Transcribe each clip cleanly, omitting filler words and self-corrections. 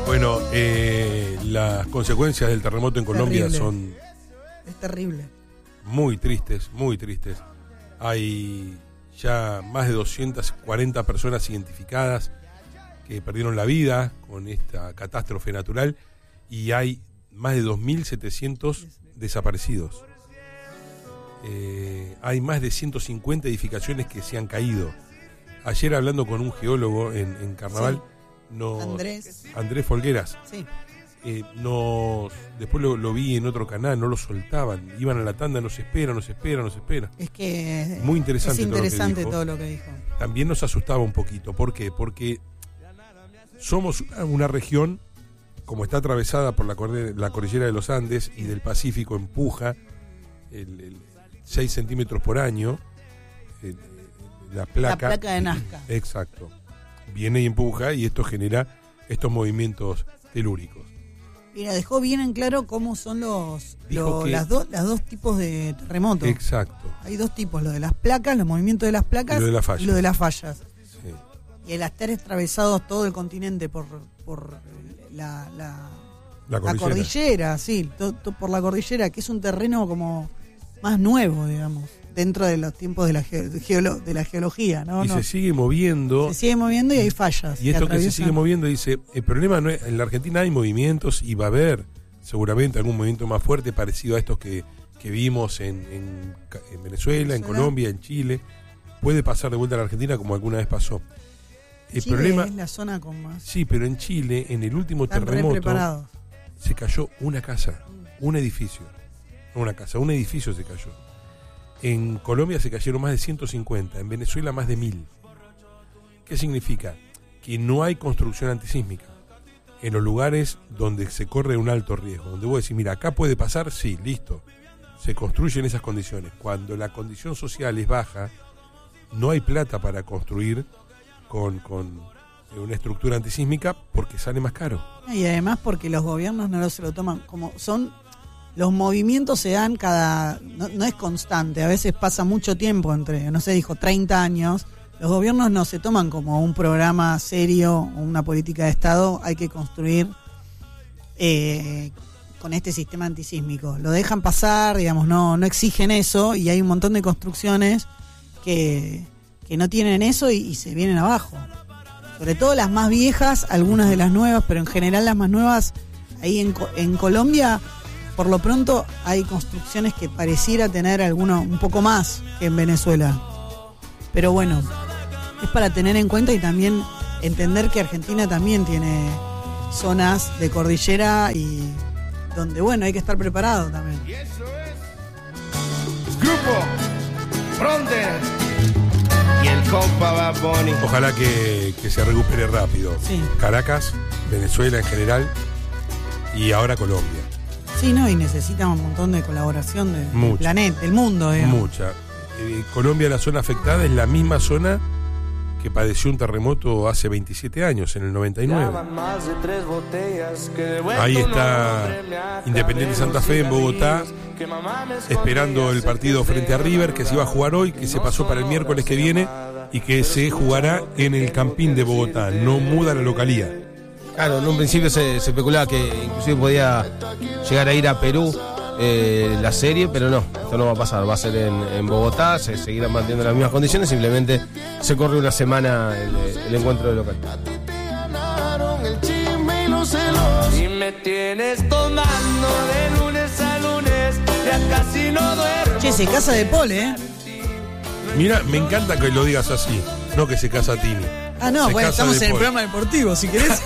Bueno, las consecuencias del terremoto en Colombia son... Es terrible. Muy tristes, muy tristes. Hay ya más de 240 personas identificadas que perdieron la vida con esta catástrofe natural y hay más de 2.700 desaparecidos. Hay más de 150 edificaciones que se han caído. Ayer hablando con un geólogo en Carnaval, sí. Andrés Folgueras, sí. Después lo vi en otro canal, no lo soltaban, iban a la tanda, nos espera. Es que muy interesante, todo lo que dijo. También nos asustaba un poquito. ¿Por qué? Porque somos una región, como está atravesada por la cordillera de los Andes y del Pacífico, empuja 6 centímetros por año, la placa de Nazca. Exacto. Viene y empuja y esto genera estos movimientos telúricos. Mira, dejó bien en claro cómo son los dos tipos de terremotos. Exacto. Hay dos tipos, lo de las placas, los movimientos de las placas y lo de las fallas. Sí. Y el estar atravesados todo el continente por la cordillera, sí, por la cordillera, que es un terreno como más nuevo, digamos, dentro de los tiempos de la geología, ¿no? Y se sigue moviendo. Se sigue moviendo y hay fallas. Y esto que se sigue moviendo, dice, el problema no es, en la Argentina hay movimientos y va a haber seguramente algún movimiento más fuerte parecido a estos que vimos en Venezuela, en Colombia, en Chile. Puede pasar de vuelta a la Argentina como alguna vez pasó. El Chile problema es la zona con más. Sí, pero en Chile, en el último terremoto, se cayó una casa, un edificio. No una casa, un edificio se cayó. En Colombia se cayeron más de 150, en Venezuela más de 1000. ¿Qué significa? Que no hay construcción antisísmica en los lugares donde se corre un alto riesgo, donde vos decís, mira, acá puede pasar, sí, listo, se construye en esas condiciones. Cuando la condición social es baja, no hay plata para construir con una estructura antisísmica porque sale más caro. Y además porque los gobiernos no se lo toman como son. Los movimientos se dan no es constante, a veces pasa mucho tiempo entre, no sé, dijo 30 años. Los gobiernos no se toman como un programa serio o una política de Estado, hay que construir con este sistema antisísmico. Lo dejan pasar, digamos, no exigen eso y hay un montón de construcciones que no tienen eso y se vienen abajo. Sobre todo las más viejas, algunas de las nuevas, pero en general las más nuevas, ahí en Colombia... Por lo pronto hay construcciones que pareciera tener alguno un poco más que en Venezuela. Pero bueno, es para tener en cuenta y también entender que Argentina también tiene zonas de cordillera y donde, bueno, hay que estar preparado también. Grupo Frontera y el compa Bad Bunny. Ojalá que se recupere rápido. Sí. Caracas, Venezuela en general y ahora Colombia. Sí, no, y necesita un montón de colaboración del planeta, del mundo, digamos. Mucha. Colombia, la zona afectada, es la misma zona que padeció un terremoto hace 27 años, en el 99. Ahí está Independiente Santa Fe en Bogotá, esperando el partido frente a River, que se iba a jugar hoy, que se pasó para el miércoles que viene y que se jugará en el Campín de Bogotá. No muda la localía. Claro, en un principio se especulaba que inclusive podía llegar a ir a Perú la serie, pero no, esto no va a pasar, va a ser en Bogotá, se seguirán manteniendo las mismas condiciones, simplemente se corre una semana el encuentro de local. Y me tienes tomando de lunes a lunes, ya casi no duermo. Che, se casa de Paul, Mira, me encanta que lo digas así, no que se casa Tini. Ah, no, bueno, estamos en el programa deportivo, si querés.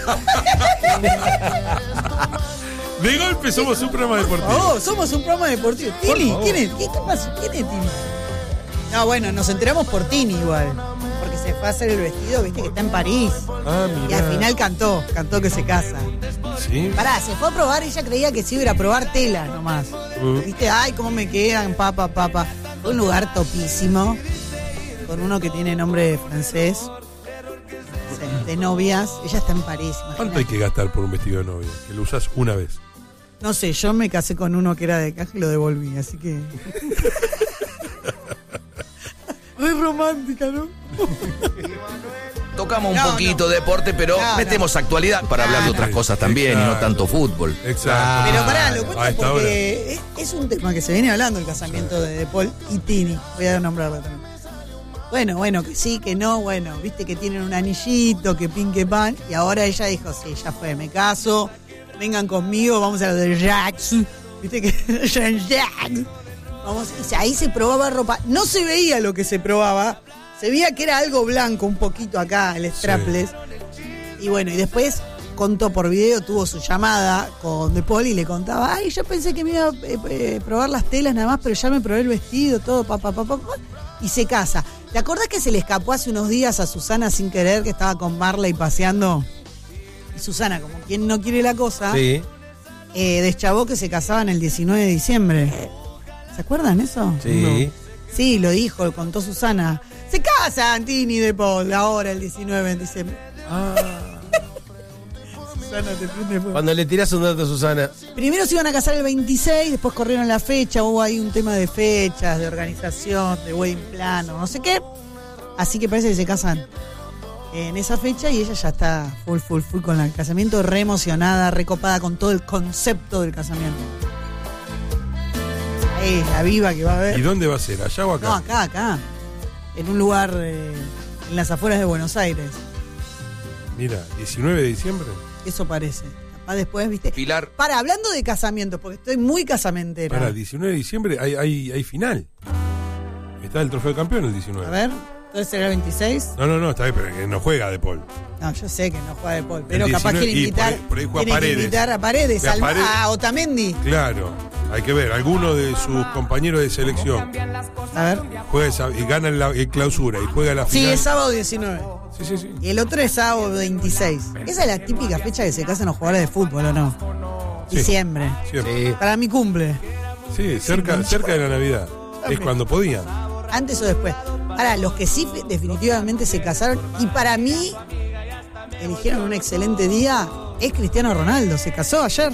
De golpe somos un programa deportivo. Oh, somos un programa deportivo. Tini, ¿qué pasa? ¿Quién es Tini? No, bueno, nos enteramos por Tini igual. Porque se fue a hacer el vestido, viste, que está en París. Ah, mirá. Y al final cantó que se casa. ¿Sí? Pará, se fue a probar, ella creía que se iba a ir a probar tela nomás. Viste, ay, cómo me quedan, papa. Fue un lugar topísimo. Con uno que tiene nombre francés. De novias, ella está en París. Imagínate. ¿Cuánto hay que gastar por un vestido de novia? Que lo usas una vez. No sé, yo me casé con uno que era de caja y lo devolví, así que... Re romántica, ¿no? tocamos un poquito de deporte, pero metemos actualidad para hablar de otras cosas también y no tanto fútbol. Exacto. Pero pará, lo cuento porque es un tema que se viene hablando, el casamiento de Paul y Tini. Voy a nombrarlo también. Bueno, que sí, que no, bueno, viste que tienen un anillito, que pin, que pan, y ahora ella dijo, sí, ya fue, me caso, vengan conmigo, vamos a lo de Jax, viste que Jax. Vamos, y ahí se probaba ropa, no se veía lo que se probaba, se veía que era algo blanco, un poquito acá, el strapless, y bueno, y después contó por video, tuvo su llamada con De Paul y le contaba, ay, yo pensé que me iba a probar las telas nada más, pero ya me probé el vestido, todo, y se casa. ¿Te acordás que se le escapó hace unos días a Susana sin querer, que estaba con Marley paseando? Y Susana, como quien no quiere la cosa, deschavó que se casaban el 19 de diciembre. ¿Se acuerdan eso? Sí. No. Sí, lo dijo, lo contó Susana. Se casan Tini y De Paul ahora el 19 de diciembre. Susana, te prende fuego. Cuando le tirás un dato a Susana. Primero se iban a casar el 26, después corrieron la fecha, hubo ahí un tema de fechas, de organización, de wedding plano, no sé qué. Así que parece que se casan en esa fecha y ella ya está full con el casamiento, re emocionada, recopada con todo el concepto del casamiento. Ahí, la viva que va a haber. ¿Y dónde va a ser? ¿Allá o acá? No, acá. En un lugar en las afueras de Buenos Aires. Mira, 19 de diciembre. Eso parece. Capaz después, viste. Pilar. Hablando de casamientos, porque estoy muy casamentera. Para 19 de diciembre hay final. Está el trofeo de campeón el 19. A ver, entonces será el 26. No, está bien, pero que no juega De Paul. No, yo sé que no juega De Paul, pero 19, capaz quiere invitar, por ahí juega Paredes. a Paredes, a Otamendi. Claro, hay que ver, alguno de sus compañeros de selección A ver. juega y gana la clausura y juega la final. Sí, es sábado 19. Sí. Y el otro es sábado 26. Esa es la típica fecha que se casan los jugadores de fútbol, ¿o no? Sí. Diciembre. Siempre. Para mi cumple. Sí, cerca de la Navidad. Es cuando podían. Antes o después. Ahora, los que sí definitivamente se casaron, y para mí eligieron un excelente día, es Cristiano Ronaldo. Se casó ayer.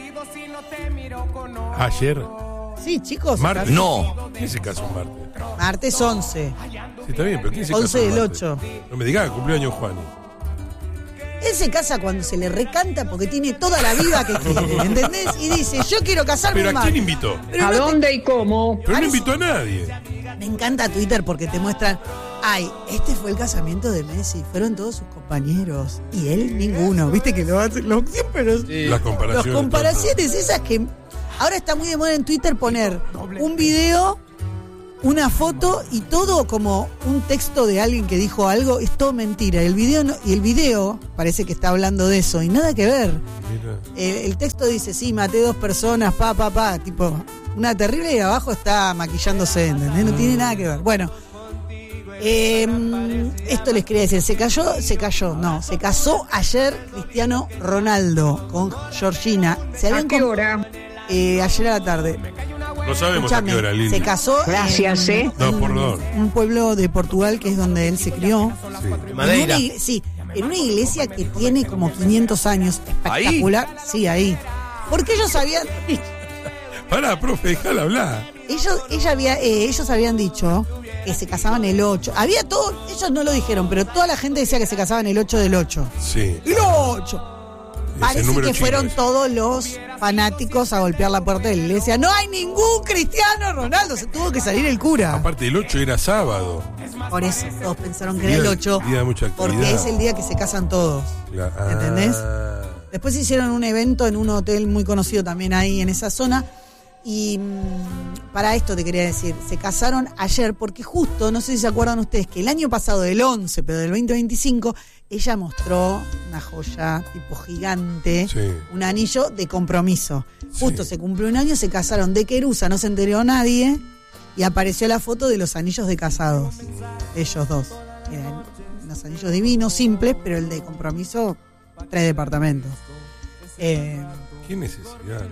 ¿Ayer? Sí, chicos. ¿Martes? No. ¿Quién se casó un martes? Martes 11. Sí, está bien, pero ¿quién se casó 11 del un martes? 8. No me digas que cumplió años Juani. Él se casa cuando se le recanta porque tiene toda la vida que quiere, ¿entendés? Y dice, yo quiero casarme ¿Pero un a quién martes. invitó? Pero ¿A no dónde y cómo? Pero no invitó a nadie. Me encanta Twitter porque te muestran, ay, este fue el casamiento de Messi, fueron todos sus compañeros y él ninguno, viste que lo hacen siempre Las comparaciones. las comparaciones esas que ahora está muy de moda en Twitter poner un video, una foto y todo como un texto de alguien que dijo algo, es todo mentira. El video no, y el video parece que está hablando de eso y nada que ver. El texto dice, sí, maté 2 personas, tipo, una terrible, y abajo está maquillándose, ¿entendés? No tiene nada que ver. Bueno, esto les quería decir, se casó ayer Cristiano Ronaldo con Georgina. ¿A qué hora? Ayer a la tarde. No sabemos a qué hora, Lili. Se casó Gracias, en un pueblo de Portugal que es donde él se crió. Sí. Madeira. En una iglesia que tiene como 500 años, espectacular. ¿Ahí? Sí, ahí. Porque ellos habían... Pará, profe, déjala hablar. Ellos habían dicho que se casaban el 8. Había todo, ellos no lo dijeron, pero toda la gente decía que se casaban el 8 del 8. Sí. ¡El 8! Parece que fueron ese. todos los fanáticos a golpear la puerta de la iglesia. No hay ningún Cristiano Ronaldo, se tuvo que salir el cura. Aparte, el 8 era sábado. Por eso todos pensaron que era el 8. Día de mucha actividad. Porque es el día que se casan todos. ¿Entendés? Después hicieron un evento en un hotel muy conocido también ahí en esa zona. Y para esto te quería decir, se casaron ayer porque justo, no sé si se acuerdan ustedes, que el año pasado, del 11, pero del 2025, ella mostró una joya tipo gigante, Sí. un anillo de compromiso. Justo Sí. se cumplió un año, se casaron de Querusa, no se enteró nadie, y apareció la foto de los anillos de casados, ellos dos. Eran unos anillos divinos, simples, pero el de compromiso, 3 departamentos. ¿Qué necesidad?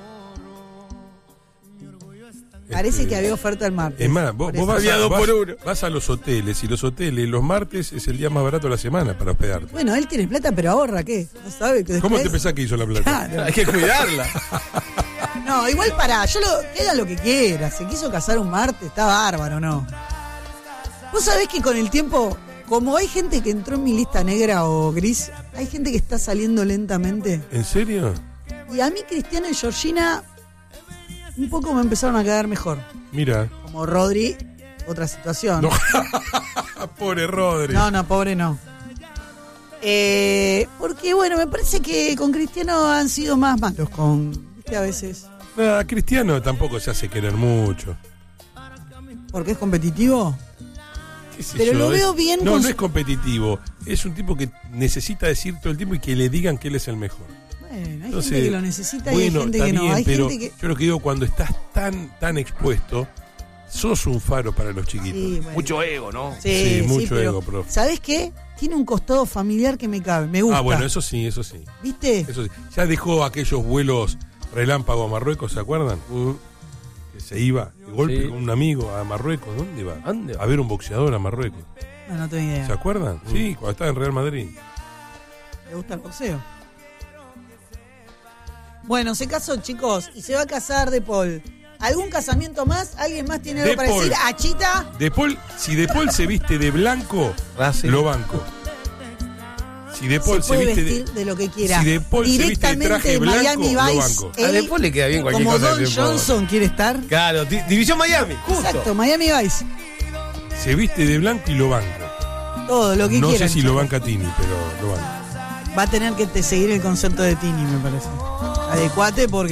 Parece que había oferta el martes. Es más, vos Por vas, eso. vas a los hoteles, y los hoteles los martes es el día más barato de la semana para hospedarte. Bueno, él tiene plata, pero ahorra, ¿qué? ¿No sabe que después... ¿Cómo te pensás que hizo la plata? Claro. Hay que cuidarla. No, igual que haga lo que quiera. Se quiso casar un martes, está bárbaro, ¿no? Vos sabés que con el tiempo, como hay gente que entró en mi lista negra o gris, hay gente que está saliendo lentamente. ¿En serio? Y a mí Cristiano y Georgina un poco me empezaron a quedar mejor. Mira. Como Rodri, otra situación. No. Pobre Rodri. No, pobre no. Porque bueno, me parece que con Cristiano han sido más malos ¿viste? A veces. No, Cristiano tampoco se hace querer mucho. ¿Porque es competitivo? Pero lo veo bien. No es competitivo. Es un tipo que necesita decir todo el tiempo y que le digan que él es el mejor. Bueno, hay gente que lo necesita y hay gente que no. Hay pero gente que... yo lo que digo, cuando estás tan expuesto, sos un faro para los chiquitos. Sí, bueno. Mucho ego, ¿no? Sí, mucho pero, ego, profe. ¿Sabés qué? Tiene un costado familiar que me cabe, me gusta. Ah, bueno, eso sí. ¿Viste? Eso sí. Ya dejó aquellos vuelos relámpago a Marruecos, ¿se acuerdan? Que se iba de golpe con un amigo a Marruecos. ¿Dónde iba? A ver un boxeador a Marruecos. No tengo idea. ¿Se acuerdan? Sí, cuando estaba en Real Madrid. ¿Le gusta el boxeo? Bueno, se casó, chicos, y se va a casar De Paul. ¿Algún casamiento más? ¿Alguien más tiene algo para decir? ¿Achita? Si De Paul se viste de blanco, lo banco. Si De Paul se viste vestir de lo que quiera. Si De Paul se viste de traje blanco, Miami lo Vice, banco. A De Paul le queda bien cualquier como cosa. Don Johnson quiere estar. Claro, División Miami, justo. Exacto, Miami Vice. Se viste de blanco y lo banco. Todo lo que quiera. No sé si lo banca Tini, pero lo banco. Va a tener que seguir el concepto de Tini, me parece. Adecuate porque